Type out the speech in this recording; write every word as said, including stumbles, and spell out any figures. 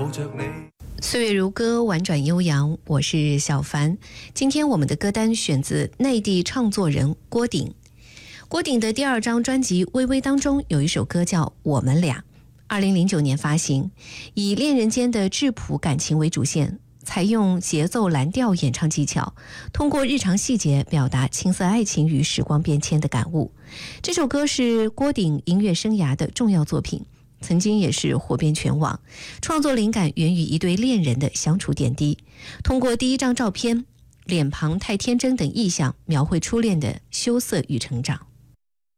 着你。 岁月如歌，婉转悠扬，我是小凡。今天我们的歌单选自内地唱作人郭顶。郭顶的第二张专辑《微微》当中有一首歌叫《我们俩》，二零零九年发行，以恋人间的质朴感情为主线，采用节奏蓝调演唱技巧，通过日常细节表达青涩爱情与时光变迁的感悟。这首歌是郭顶音乐生涯的重要作品，曾经也是火遍全网。创作灵感源于一对恋人的相处点滴，通过第一张照片、脸庞太天真等意象，描绘初恋的羞涩与成长。